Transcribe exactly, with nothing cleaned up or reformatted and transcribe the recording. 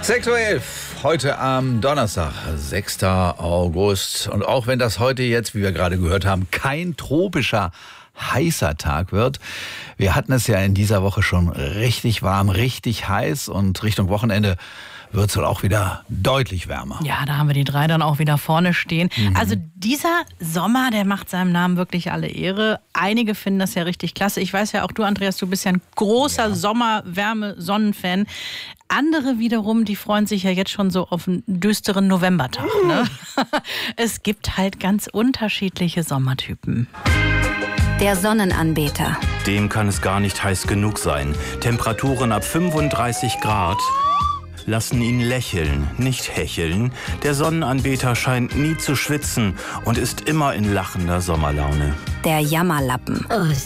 sechs Uhr elf, heute am Donnerstag, sechster August. Und auch wenn das heute jetzt, wie wir gerade gehört haben, kein tropischer heißer Tag wird. Wir hatten es ja in dieser Woche schon richtig warm, richtig heiß und Richtung Wochenende wird es wohl auch wieder deutlich wärmer. Ja, da haben wir die drei dann auch wieder vorne stehen. Mhm. Also dieser Sommer, der macht seinem Namen wirklich alle Ehre. Einige finden das ja richtig klasse. Ich weiß ja auch du, Andreas, du bist ja ein großer ja. Sommer-Wärme-Sonnenfan. Andere wiederum, die freuen sich ja jetzt schon so auf einen düsteren Novembertag. Mhm. Ne? Es gibt halt ganz unterschiedliche Sommertypen. Der Sonnenanbeter. Dem kann es gar nicht heiß genug sein. Temperaturen ab fünfunddreißig Grad lassen ihn lächeln, nicht hecheln. Der Sonnenanbeter scheint nie zu schwitzen und ist immer in lachender Sommerlaune. Der Jammerlappen.